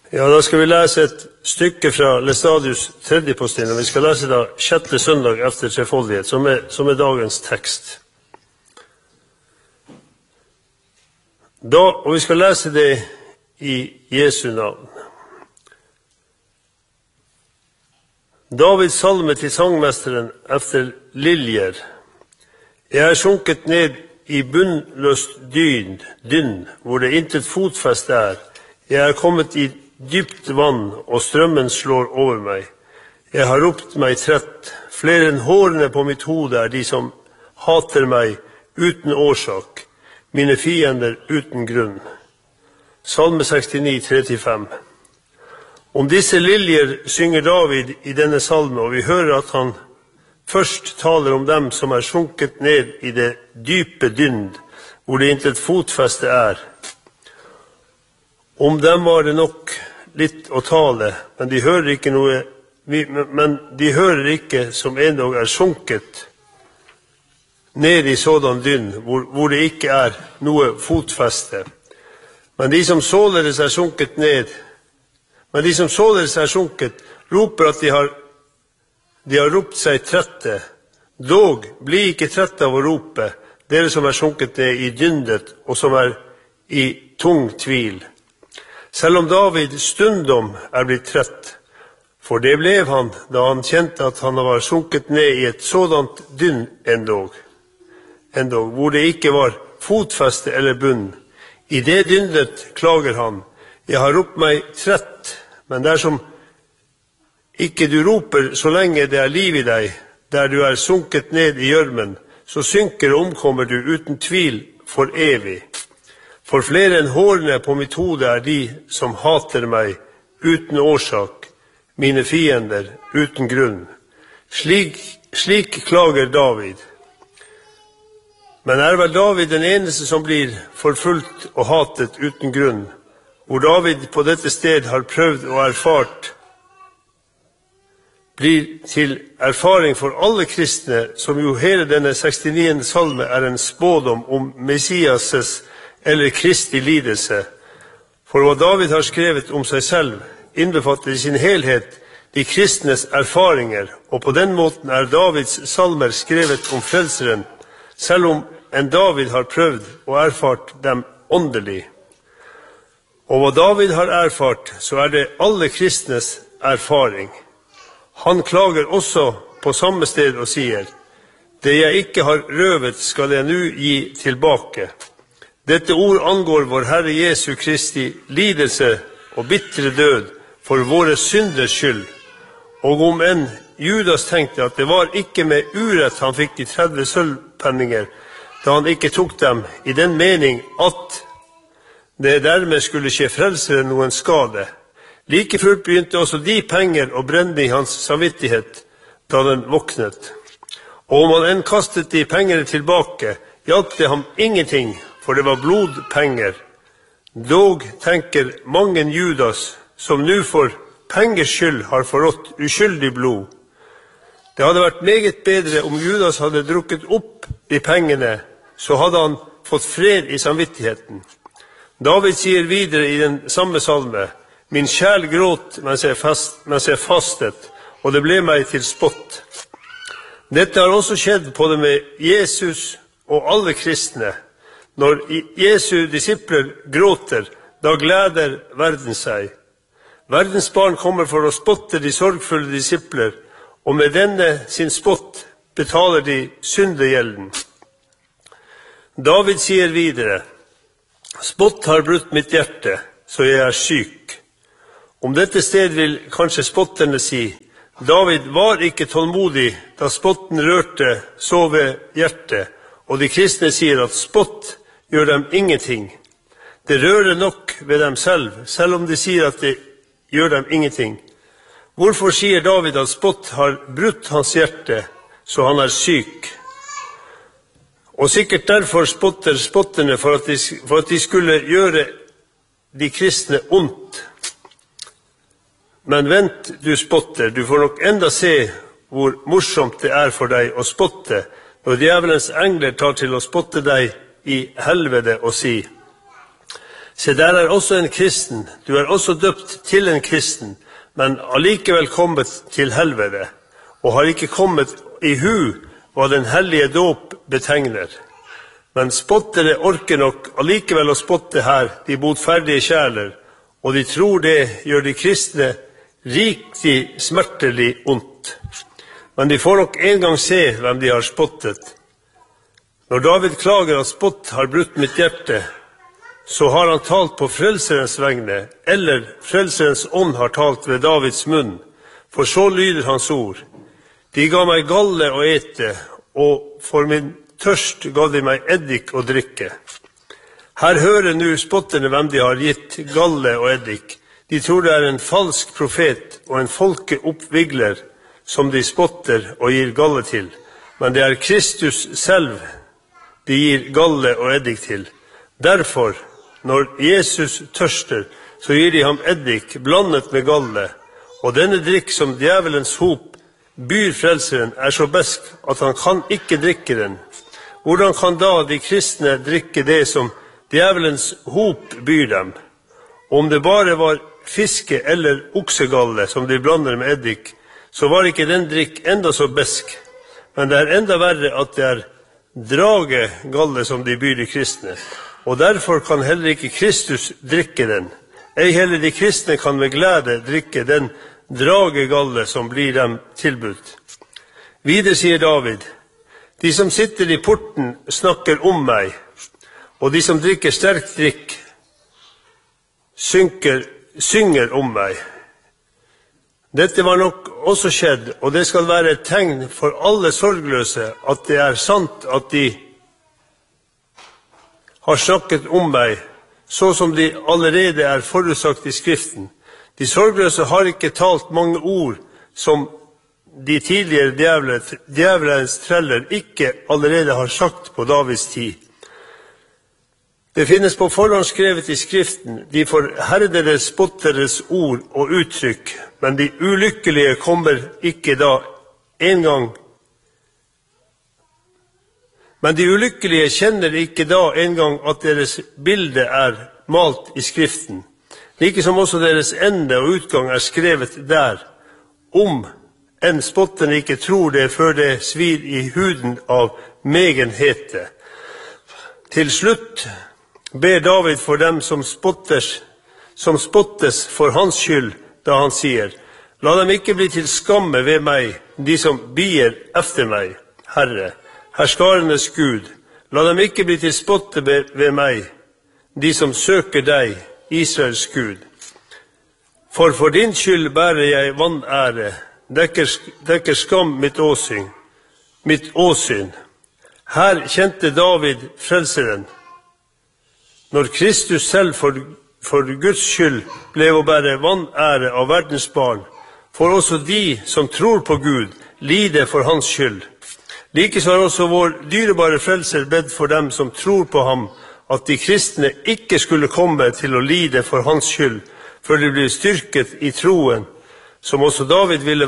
Ja, da skal vi lese et stykke fra Lestadius tredje postil, og vi skal lese da 6. søndag efter trefoldighet, som er dagens tekst. Og vi skal lese det i Jesu navn. Davids salme til sangmesteren efter liljer. Jeg er sunket ned i bunnløst dynn, hvor det intet fotfest er. Jeg er kommet i dypt vann, og strømmen slår over meg. Jeg har ropt meg trett. Flere enn hårene på mitt hode er de som hater meg uten årsak, mine fiender uten grunn. Salme 69, 3-5. Om disse liljer synger David i denne salme, og vi hører at han først taler om dem som er sunket ned i det dype dynd, hvor det intet fotfeste er. Om dem var det nok litt å tale, men de hører ikke noe, men de hører ikke som endog er sunket ned i sådan dynn, hvor det ikke er noe fotfeste. Men de som således er sunket ned, roper at de har ropt seg trette. Dog, bli ikke trette av å rope, dere som er sunket ned i dyndet, og som er i tung tvil. Selv om David stundom er blitt trett, for det blev han da han kjente at han var sunket ned i et sådant dynn endog, hvor det ikke var fotfeste eller bunn. I det dyndet klager han, jeg har ropt meg trett, men dersom ikke du roper så lenge det er liv i deg, der du er sunket ned i gjørmen, så synker og omkommer du uten tvil for evig. For flere enn hårene på mitt hode er de som hater meg uten årsak, mine fiender uten grunn. Slik klager David. Men er vel David den eneste som blir forfulgt og hatet uten grunn, hvor David på dette sted har prøvd og erfart, blir til erfaring for alle kristne, som jo hele denne 69. salme er en spådom om Messias' eller Kristi lidelse. For hva David har skrevet om seg selv, innbefatter i sin helhet de kristnes erfaringer, og på den måten er Davids salmer skrevet om frelseren, selv om en David har prøvd og erfart dem åndelig. Og hva David har erfart, så er det alle kristnes erfaring. Han klager også på samme sted og sier, det jeg ikke har røvet skal jeg nå gi tilbake. Dette ord angår vår Herre Jesu Kristi lidelse og bittre død for våre synders skyld. Og om en Judas tenkte at det var ikke med urett han fikk de 30 sølvpenninger, da han ikke tok dem i den mening at det dermed skulle skje frelseren noen skade. Like fullt begynte også de penger å brenne i hans samvittighet, da den våknet. Og om han enn kastet de pengene tilbake, hjalp det ham ingenting, for det var blodpenger. Dog tenker mange Judas, som nå for pengers skyld har forrådt uskyldig blod. Det hadde vært meget bedre om Judas hadde drukket opp de pengene, så hadde han fått fred i samvittigheten. David sier videre i den samme salme, min sjel gråt mens jeg fastet, og det ble meg til spott. Dette har også skjedd på det med Jesus og alle kristne. Når Jesu disipler gråter, da gleder verden seg. Verdens barn kommer for å spotte de sorgfulle disipler, og med denne sin spott betaler de syndegjelden. David sier videre, spott har brutt mitt hjerte, så jeg er syk. Om dette sted vil kanskje spotterne si, David var ikke tålmodig da spotten rørte så ved hjertet, og de kristne sier at spott gjør dem ingenting. Det rører nok ved dem selv om de sier at det gjør dem ingenting. Hvorfor sier David at spott har brutt hans hjerte, så han er syk? Og sikkert derfor spotter spotterne for at de skulle gjøre de kristne ondt. Men vent, du spotter, du får nok enda se hvor morsomt det er for deg å spotte, når djevelens engler tar til å spotte deg i helvete og si, Se, der også en kristen, du også døpt til en kristen, men allikevel kommet til helvete, og har ikke kommet i hu hva den hellige dåp betegner. Men spottere orker nok allikevel å spotte her de botferdige kjærler, og de tror det gjør de kristne riktig smertelig ondt. Men de får nok en gang se hvem de har spottet. Når David klager at spott har brutt mitt hjerte, så har han talt på frelserens vegne, eller frelserens ånd har talt ved Davids munn, for så lyder hans ord. De ga meg galle å ete, og for min tørst ga de meg eddik å drikke. Her hører nu spotterne hvem de har gitt galle og eddik. De tror det er en falsk profet og en folkeoppvigler som de spotter og gir galle til. Men det er Kristus selv de gir galle og eddik til. Derfor, når Jesus tørster, så gir de ham eddik blandet med galle. Og denne drikk som djevelens hop byr frelseren er så besk at han kan ikke drikke den. Hvordan kan da de kristne drikke det som djevelens hop byr dem? Om det bare var fiske eller oksegalle som de blander med eddik, så var ikke den drikk enda så besk. Men det er enda verre at det er dragegalle som de byr de kristne. Og derfor kan heller ikke Kristus drikke den. Ei heller de kristne kan med glede drikke den dragegalle som blir dem tilbudt. Videre sier David, de som sitter i porten snakker om meg, og de som drikker sterk drikk synger om meg. Dette var nok også skjedd, og det skal være et tegn for alle sorgløse at det er sant at de har snakket om meg, så som de allerede er forutsagt i Skriften. De sorgløse har ikke talt mange ord som de tidligere djevelens treller ikke allerede har sagt på Davids tid. Det finnes på forhånd skrevet i Skriften, de forherdede spotteres ord og uttrykk, men de ulykkelige kommer ikke da en gang. Men de ulykkelige kjenner ikke da en gang at deres bilde er malt i Skriften, like som også deres ende og utgang er skrevet der, om enn spotterne ikke tror det før det svir i huden av megenhete. Til slutt ber David for dem som spottes for hans skyld, da han sier, la dem ikke bli til skamme ved meg, de som bier efter meg, Herre, herskarenes Gud. La dem ikke bli til spotte ved meg, de som søker deg, Israels Gud. For din skyld bærer jeg vanære, dekker skam mitt åsyn. Her kjente David frelseren. Når Kristus selv for Guds skyld ble å bære vanære av verdens barn, for også de som tror på Gud lide for hans skyld. Likeså har også vår dyrebare frelser bedt for dem som tror på ham, at de kristne ikke skulle komme til å lide for hans skyld, før de blir styrket i troen, som også David ville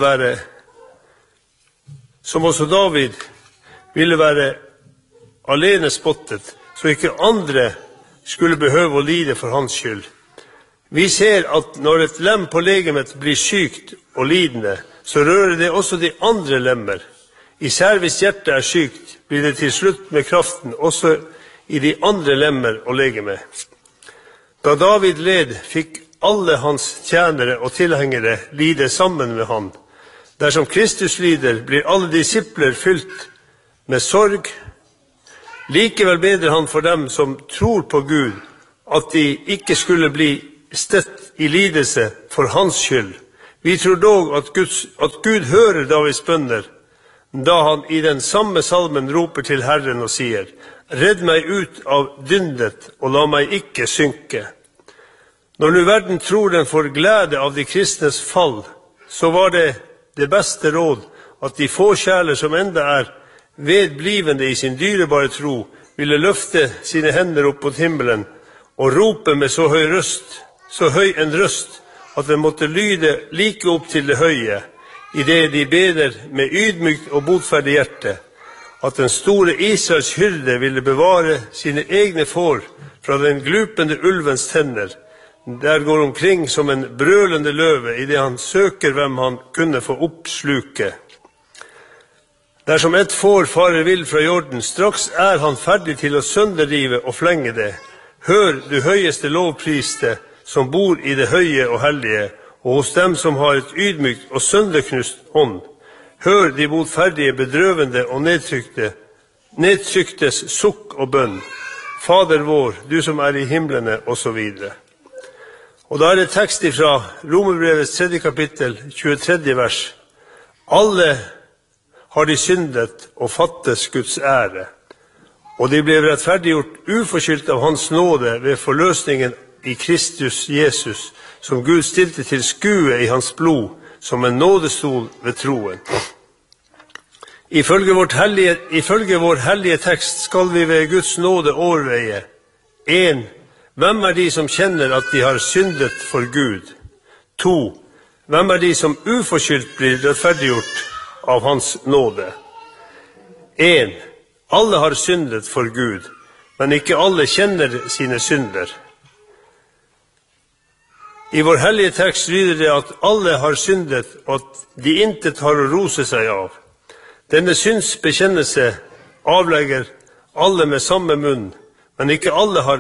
være alene spottet, så ikke andre skulle behøve å lide for hans skyld. Vi ser at når et lem på legemet blir sykt og lidende, så rører det også de andre lemmer. Især hvis hjertet er sykt, blir det til slutt med kraften også i de andre lemmer og legeme. Da David led, fikk alle hans tjenere og tilhengere lide sammen med ham. Dersom Kristus lider, blir alle disipler fylt med sorg. Likevel bedrer han for dem som tror på Gud, at de ikke skulle bli stett i lidelse for hans skyld. Vi tror dog at Gud hører Davids bønner, da han i den samme salmen roper til Herren og sier, «Redd meg ut av dyndet, og la meg ikke synke». Når nu verden tror den får glede av de kristnes fall, så var det beste råd at de få sjeler som enda er vedblivende i sin dyrebare tro, ville løfte sine hender opp mot himmelen og rope med så høy en røst, at den måtte lyde like opp til det høye, i det de beder med ydmykt og botferdig hjerte, at den store Israels hyrde ville bevare sine egne får fra den glupende ulvens tenner, der går omkring som en brølende løve i det han søker hvem han kunne få oppsluke. Dersom et får farer vill fra jorden, straks er han ferdig til å sønderrive og flenge det. Hør, du høyeste lovpriste, som bor i det høye og hellige, og hos dem som har et ydmykt og sønderknust ånd. Hør de botferdige, bedrøvende og nedtryktes sukk og bønn. Fader vår, du som er i himlene, og så videre. Og da er det tekst fra Romerbrevets 3. kapittel, 23. vers. Alle har de syndet og fattes Guds ære, og de ble rettferdiggjort uforskyldt av hans nåde ved forløsningen i Kristus Jesus, som Gud stilte til skue i hans blod, som en nådestol ved troen. Ifølge vår hellige tekst skal vi ved Guds nåde overveie 1. Hvem er de som kjenner at de har syndet for Gud? 2. Hvem er de som uforskyldt blir rettferdiggjort av hans nåde? 1. Alle har syndet for Gud, men ikke alle kjenner sine synder. I vår hellige tekst lyder det at alle har syndet, og at de intet har å rose seg av. Denne synsbekjennelse avlegger alle med samme munn, men ikke alle har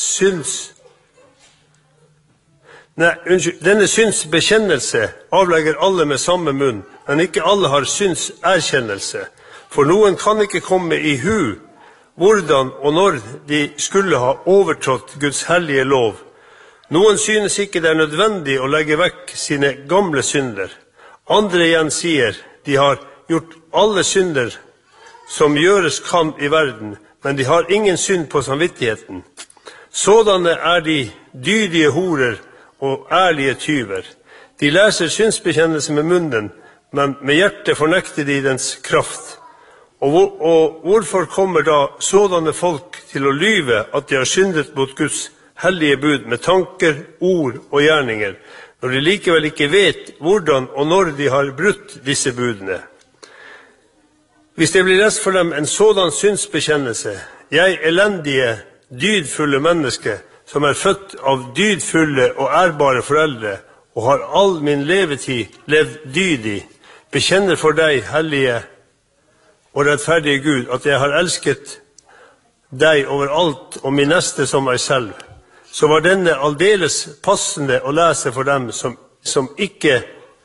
Denne synsbekjennelse avlegger alle med samme munn, men ikke alle har synserkjennelse. For noen kan ikke komme i hu hvordan og når de skulle ha overtrådt Guds hellige lov. Noen synes ikke det er nødvendig å legge vekk sine gamle synder. Andre igjen sier de har gjort alle synder som gjøres kan i verden, men de har ingen synd på samvittigheten. Sådanne er de dydige horer og ærlige tyver. De leser synsbekjennelse med munnen, men med hjertet fornekter de dens kraft. Og hvorfor kommer da sådanne folk til å lyve at de har syndet mot Guds hellige bud med tanker, ord og gjerninger, når de likevel ikke vet hvordan og når de har brutt disse budene? Hvis det blir rest for dem en sådan synsbekjennelse, jeg elendige, dydfulle menneske, som er født av dydfulle og ærbare foreldre, og har all min levetid levd dydig, bekjenner for deg, hellige og rettferdige Gud, at jeg har elsket deg over alt og min neste som meg selv, så var denne aldeles passende å lese for dem som ikke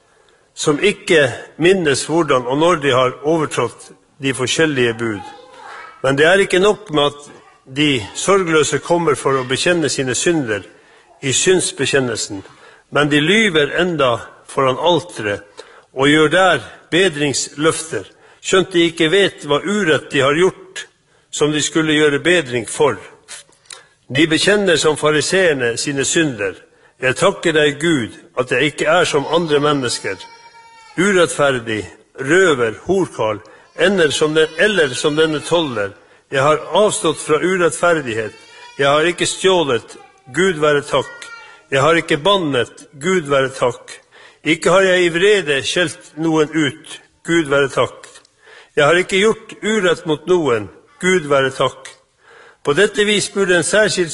minnes hvordan og når de har overtrådt de forskjellige bud. Men det er ikke nok med at de sorgløse kommer for å bekjenne sine synder i synsbekjennelsen, men de lyver enda foran alteret og gjør der bedringsløfter, skjønt de ikke vet hva urett de har gjort, som de skulle gjøre bedring for. De bekjenner som fariseerne sine synder. Jeg takker deg, Gud, at jeg ikke er som andre mennesker, urettferdig, røver, horkarl, eller som denne toller. Jeg har avstått fra urettferdighet. Jeg har ikke stjålet, Gud være takk. Jeg har ikke bannet, Gud være takk. Ikke har jeg i vrede skjelt noen ut, Gud være takk. Jeg har ikke gjort urett mot noen, Gud være takk. På dette vis burde en særskilt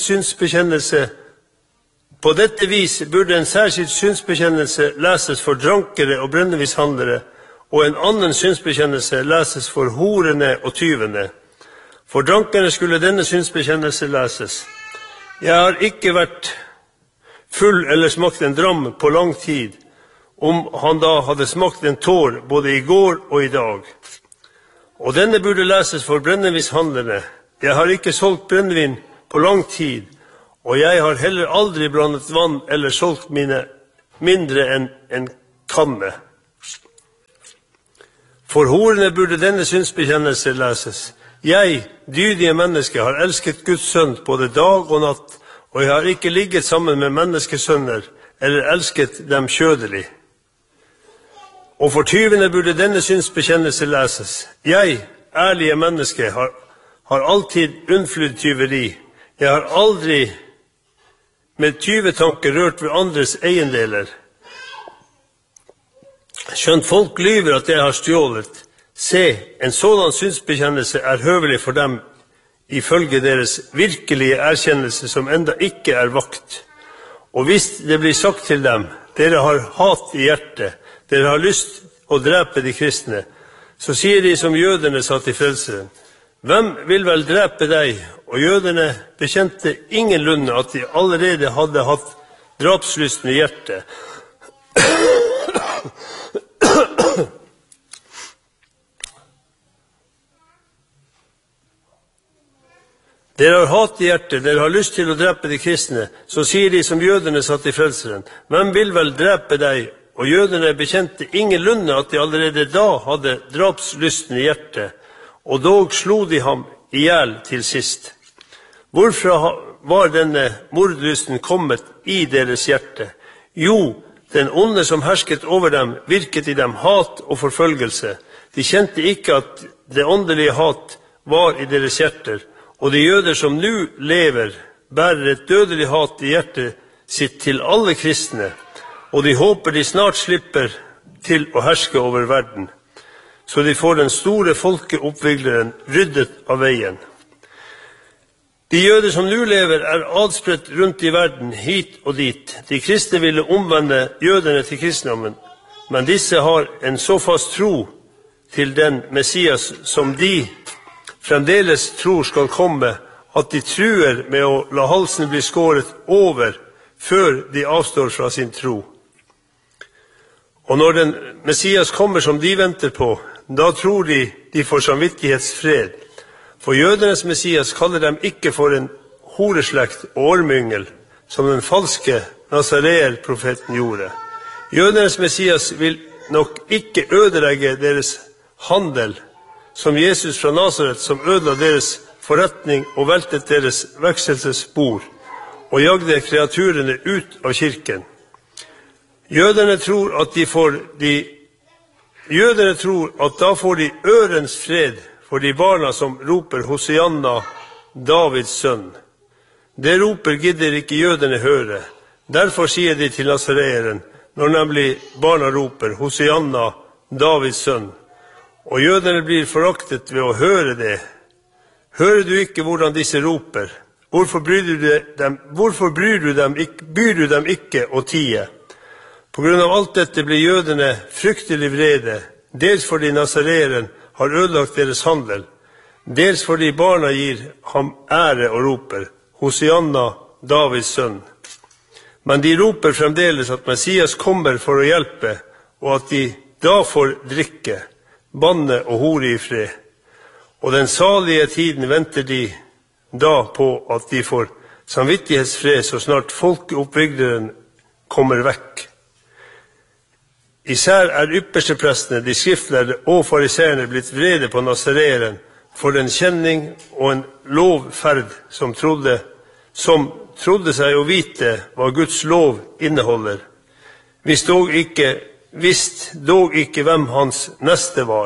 synsbekjennelse leses for drankere og brennevinshandlere, og en annen synsbekjennelse leses for horene og tyvene. For drankerne skulle denne synsbekjennelse leses. Jeg har ikke vært full eller smakt en dram på lang tid, om han da hadde smakt en tår både i går og i dag. Og denne burde leses for brennevinshandlerne. Jeg har ikke solgt brennevin på lang tid, og jeg har heller aldri blandet vann eller solgt mine mindre enn en kanne. For horene burde denne synsbekjennelse leses. Jeg, dydige menneske, har elsket Guds sønn både dag og natt, og jeg har ikke ligget sammen med menneskesønner eller elsket dem kjødelig. Og for tyvene burde denne synsbekjennelse leses. Jeg, ærlige menneske, har alltid unnflydd tyveri. Jeg har aldri med tyvetanker rørt ved andres eiendeler. Skjønt folk lyver at jeg har stjålet. Se, en sådan synsbekjennelse er høvelig for dem ifølge deres virkelige erkjennelse som enda ikke vakt. Og hvis det blir sagt til dem, dere har hat i hjertet, dere har lyst å drepe de kristne, så sier de som jødene sa til frelseren, hvem vil vel drepe deg? Og jødene bekjente ingenlunde at de allerede hadde hatt drapslysten i hjertet. Dere har hat i hjertet, dere har lyst til å drepe de kristne, så sier de som jødene sa til frelseren, hvem vil vel drepe deg? Og jødene bekjente ingenlunde at de allerede da hadde drapslysten i hjertet, og dog slo de ham ihjel til sist. Hvorfra var denne mordlysten kommet i deres hjerte? Jo, den onde som hersket over dem, virket i dem hat og forfølgelse. De kjente ikke at det åndelige hat var i deres hjerter, og de jøder som nå lever, bærer et dødelig hat i hjertet sitt til alle kristne, og de håper de snart slipper til å herske over verden, så de får den store folkeoppvigleren ryddet av veien. De jøder som nå lever, adspredt rundt i verden, hit og dit. De kristne ville omvende jødene til kristendommen, men disse har en så fast tro til den Messias som de fremdeles tror skal komme, at de truer med å la halsen bli skåret over før de avstår fra sin tro. Og når den Messias kommer som de venter på, da tror de får samvittighetsfred. For jødenes Messias kaller dem ikke for en horeslekt og ormyngel, som den falske Nazareer-profeten gjorde. Jødenes Messias vil nok ikke ødelegge deres handel, som Jesus fra Nazaret, som ødela deres forretning og veltet deres vekselsesbord, og jagde kreaturene ut av kirken. Jødene tror at da får de ørens fred for de barna som roper Hosianna, Davids sønn. Det roper gidder ikke jødene høre. Derfor sier de til Nazareeren, når nemlig barna roper Hosianna, Davids sønn. Og jødene blir foraktet ved å høre det. Hører du ikke hvordan disse roper? Hvorfor byr du dem ikke å tie? På grunn av alt dette blir jødene fryktelig vrede, dels fordi Nazareeren har ødelagt deres handel, dels fordi barna gir ham ære og roper, Hosianna, Davids sønn. Men de roper fremdeles at Messias kommer for å hjelpe, og at de da får drikke, banne og hore i fred. Og den salige tiden venter de da på at de får samvittighetsfred så snart folkeoppvigleren kommer vekk. Især yppersteprestene, de skriftlærde og fariseerne blitt vrede på Nazareeren for den kjenning og en lovferd som trodde seg å vite hva Guds lov inneholder, visst dog ikke hvem hans neste var.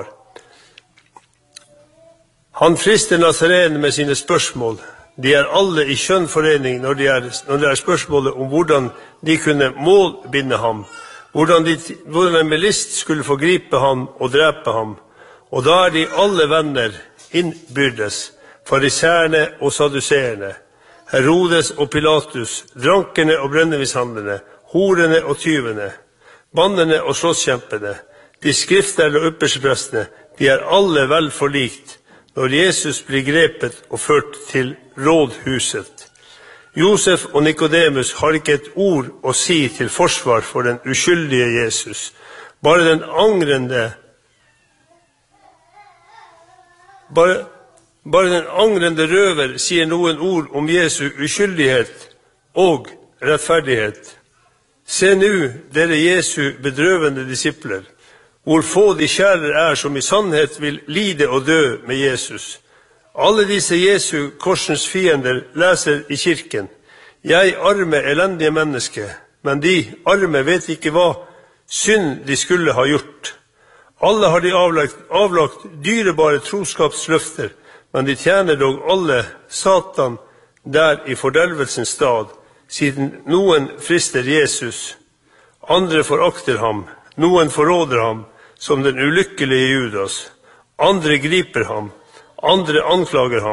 Han frister Nazareeren med sine spørsmål. De alle i skjønn forening når det spørsmålet om hvordan de kunne målbinde ham, hvordan en med list skulle forgripe ham og drepe ham. Og da de alle venner innbyrdes, fariseerne og saduseerne, Herodes og Pilatus, drankene og brennevinshandlerne, horene og tyvene, bannerne og slåsskjempene, de skriftlærde og yppersteprestene, de alle vel forlikt, når Jesus blir grepet og ført til rådhuset. Josef og Nikodemus har ikke et ord å si til forsvar for den uskyldige Jesus. Bare den angrende røver sier noen ord om Jesu uskyldighet og rettferdighet. Se nå, dere Jesu bedrøvende disipler, hvor få de kjære som i sannhet vil lide og dø med Jesus. Alle disse Jesu korsens fiender leser i kirken, jeg arme, elendige menneske, men de arme vet ikke hva synd de skulle ha gjort. Alle har de avlagt dyrebare troskapsløfter, men de tjener dog alle Satan der i fordervelsens stad, siden noen frister Jesus, andre forakter ham, noen forråder ham, som den ulykkelige Judas, andre griper ham, andre anklager ham,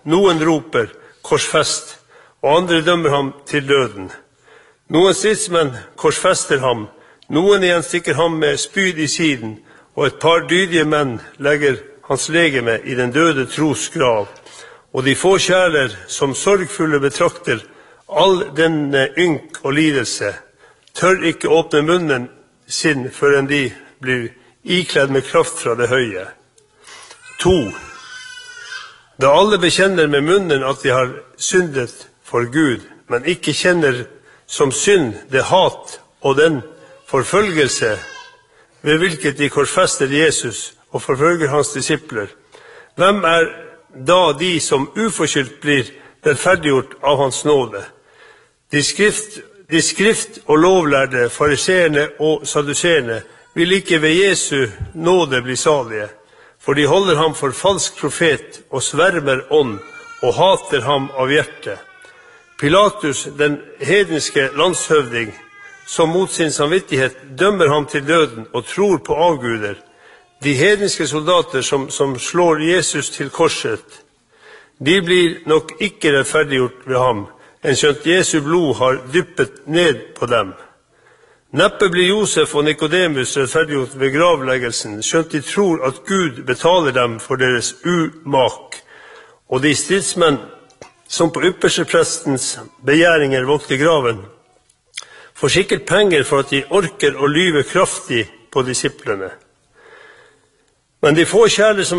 Noen roper, korsfest, og andre dømmer ham til døden. Noen stridsmenn korsfester ham, noen igjen stikker ham med spyd i siden, og et par dydige menn legger hans legeme i den døde tros grav. Og de få sjeler som sorgfulle betrakter all denne ynk og lidelse, tør ikke åpne munnen sin før enn de blir ikledd med kraft fra det høye. 2. Da alle bekjenner med munnen at de har syndet for Gud, men ikke kjenner som synd det hat og den forfølgelse ved hvilket de korsfester Jesus og forfølger hans disipler, hvem da de som uforskyldt blir rettferdiggjort av hans nåde? De skrift- og lovlærde, fariseerne og saduserene vil ikke ved Jesu nåde bli salige, for de holder ham for falsk profet og svermer ånd og hater ham av hjerte. Pilatus, den hedenske landshøvding, som mot sin samvittighet dømmer ham til døden og tror på avguder, de hedenske soldater som slår Jesus til korset, de blir nok ikke rettferdiggjort ved ham, enn skjønt Jesu blod har dyppet ned på dem. Neppe blir Josef og Nikodemus rettferdiggjort ved gravleggelsen, skjønt de tror at Gud betaler dem for deres umak, og de stridsmenn som på yppersteprestens begjæringer vokter graven, får sikkert penger for at de orker å lyve kraftig på disiplene. Men de få kjærler som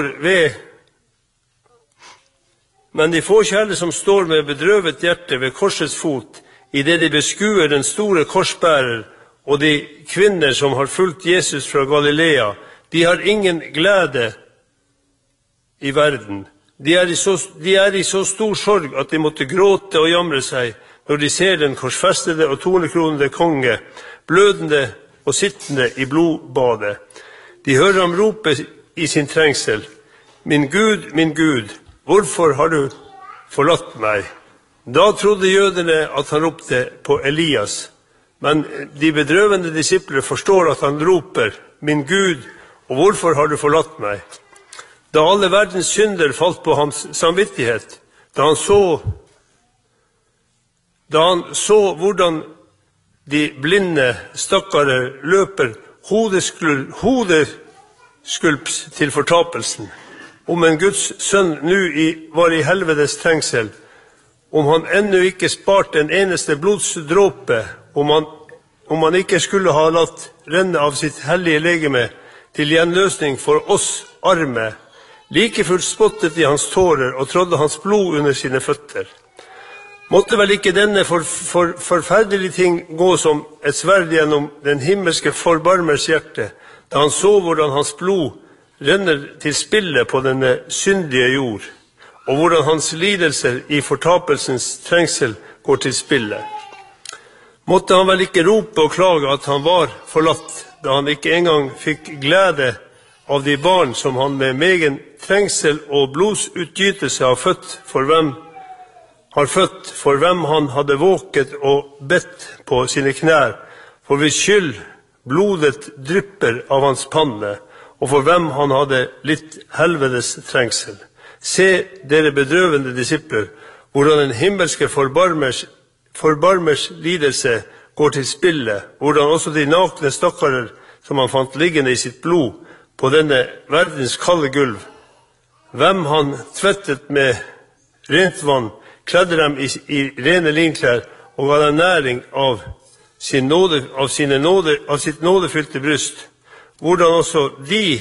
står med bedrøvet hjerte ved korsets fot, i det de beskuer den store korsbærer og de kvinner som har fulgt Jesus fra Galilea, de har ingen glede i verden. De er i så stor sorg at de måtte gråte og jamre seg når de ser den korsfestede og tornekronede konge, blødende og sittende i blodbadet. De hører ham rope i sin trengsel, min Gud, hvorfor har du forlatt meg? Da trodde jødene at han ropte på Elias, men de bedrøvende disipler forstår at han roper, min Gud, og hvorfor har du forlatt meg? Da alle verdens synder falt på hans samvittighet, da han så hvordan de blinde stakkarer løper hodeskulps til fortapelsen, om en Guds sønn nå var i helvetes trengsel, om han ennå ikke sparte en eneste blodsdråpe, om han ikke skulle ha latt renne av sitt hellige legeme til gjenløsning for oss arme, like fullt spottet de hans tårer og trådde hans blod under sine føtter. Måtte vel ikke denne forferdelige ting gå som et sverd gjennom den himmelske forbarmers hjerte, da han så hvordan hans blod renner til spille på denne syndige jord, og hvordan hans lidelser i fortapelsens trengsel går til spille. Måtte han vel ikke rope og klage at han var forlatt, da han ikke engang fikk glede av de barn som han med megen trengsel og blodsutgytelse har født, for hvem han hadde våket og bedt på sine knær, for hvis skyld blodet drypper av hans panne, og for hvem han hadde litt helvedes trengsel. Se, dere bedrøvende disipler, hvordan den himmelske forbarmers lidelse går til spille, hvordan også de nakne stakkarer som han fant liggende i sitt blod på denne verdens kalde gulv, hvem han tvettet med rent vann, kledde dem i rene linklær og ga dem næring av sitt nådefylte bryst, hvordan også de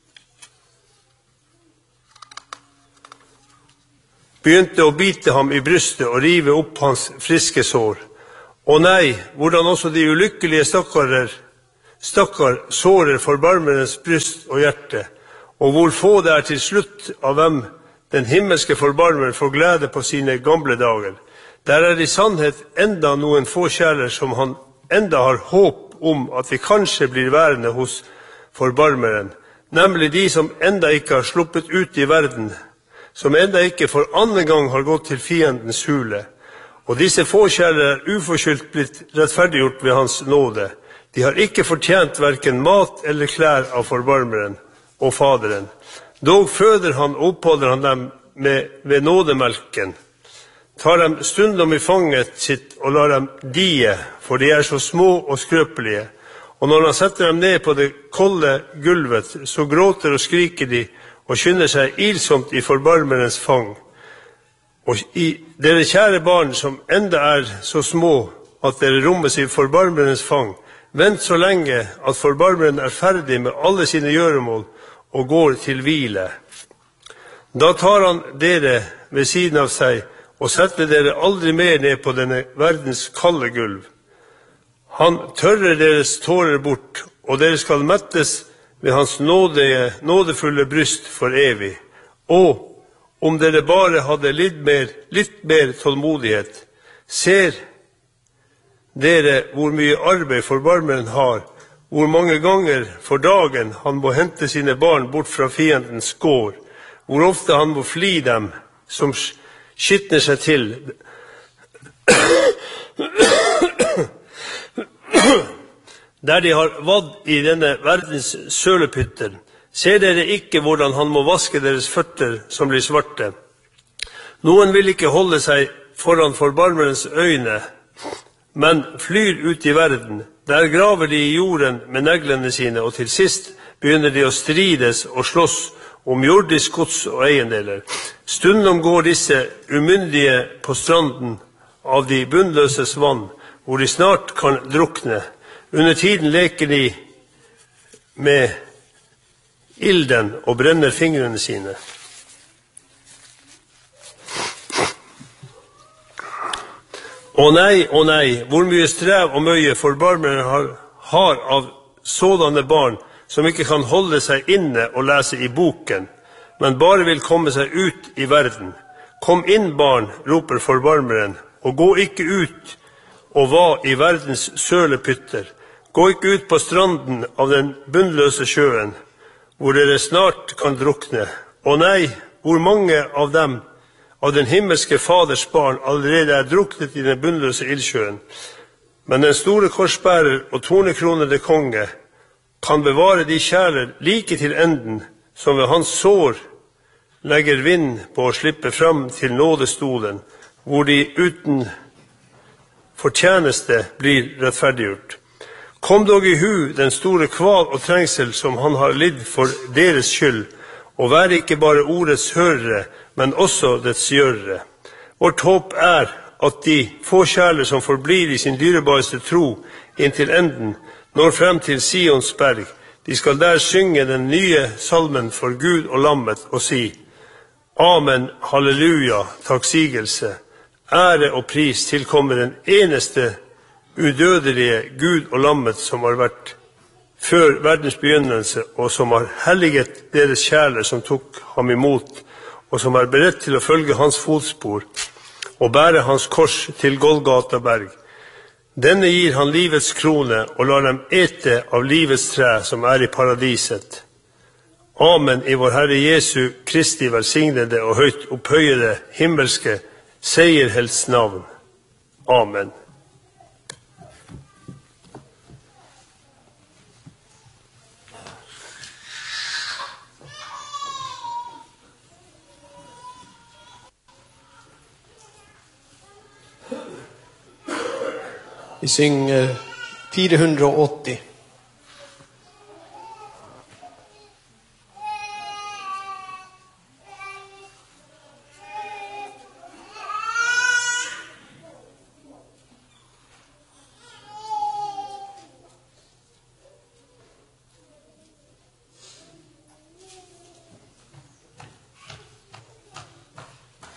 begynte å bite ham i brystet og rive opp hans friske sår. Og nei, hvordan også de ulykkelige stakkar sårer forbarmerens bryst og hjerte, og hvor få det er til slutt av hvem den himmelske forbarmer får glede på sine gamle dager. Der er i sannhet enda noen få sjeler som han enda har håp om at de kanskje blir værende hos forbarmeren, nemlig de som enda ikke har sluppet ut i verden, som enda ikke for annen gang har gått til fiendens hule. Og disse få sjeler er uforskyldt blitt rettferdiggjort ved hans nåde. De har ikke fortjent hverken mat eller klær av forbarmeren og Faderen. Dog føder han og oppholder han dem ved nådemelken, tar dem stundom i fanget sitt og lar dem die, for de så små og skrøpelige. Og når han setter dem ned på det kolde gulvet, så gråter og skriker de og skynder seg ilsomt i forbarmerens fang. Og dere kjære barn, som enda så små at dere rommes i forbarmerens fang, vent så lenge at forbarmeren ferdig med alle sine gjøremål og går til hvile. Da tar han dere ved siden av seg og setter dere aldri mer ned på denne verdens kalde gulv. Han tørrer deres tårer bort, og dere skal mettes ved hans nådefulle bryst for evig. Og om dere bare hadde litt mer tålmodighet, ser dere hvor mye arbeid forbarmeren har, hvor mange ganger for dagen han må hente sine barn bort fra fiendens gård, hvor ofte han må fly dem som skitner seg til, der de har vadd i denne verdens sølepytter. Ser dere ikke hvordan han må vaske deres føtter som blir svarte? Noen vil ikke holde seg foran forbarmerens øyne, men flyr ut i verden. Der graver de i jorden med neglene sine, og til sist begynner de å strides og slåss om jordisk gods og eiendeler. Stundom går disse umyndige på stranden av de bunnløses vann, hvor de snart kan drukne. Under tiden leker de med ilden og brenner fingrene sine. Å nei, hvor mye strev og møye forbarmeren har av sådanne barn som ikke kan holde seg inne og lese i boken, men bare vil komme seg ut i verden. Kom inn, barn, roper forbarmeren, og gå ikke ut og hva i verdens sølepytter. Gå ikke ut på stranden av den bunnløse sjøen, hvor dere snart kan drukne. Å nei, hvor mange av dem, av den himmelske faders barn, allerede druknet i den bunnløse ildsjøen. Men den store korsbærer og tornekronede konge kan bevare de kjæler like til enden, som ved hans sår legger vind på å slippe fram til nådestolen, hvor de uten fortjeneste blir rettferdiggjort. Kom dog i hu den store kval og trengsel som han har lidd for deres skyld, og vær ikke bare ordets hørere, men også dets gjørere. Vårt håp at de få kjæler som forblir i sin dyrebareste tro inntil enden, når frem til Sions berg. De skal der synge den nye salmen for Gud og lammet og si: Amen, halleluja, takksigelse, ære og pris tilkommer den eneste udødelige Gud og lammet som har vært før verdens begynnelse, og som har helliget deres kjæler som tok ham imot, og som er beredt til å følge hans fotspor og bære hans kors til Golgata berg. Denne gir han livets krone og lar dem ete av livets tre som er i paradiset. Amen i vår Herre Jesu Kristi velsignede og høyt opphøyede himmelske seierhelts navn. Amen. Vi synger 480.